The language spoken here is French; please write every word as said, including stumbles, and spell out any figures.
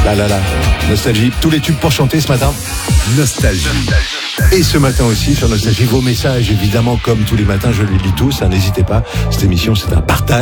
Là, là, là. Nostalgie. Tous les tubes pour chanter ce matin. Nostalgie. Et ce matin aussi sur Nostalgie, vos messages, évidemment, comme tous les matins, je les lis tous. Hein, n'hésitez pas. Cette émission, c'est un partage.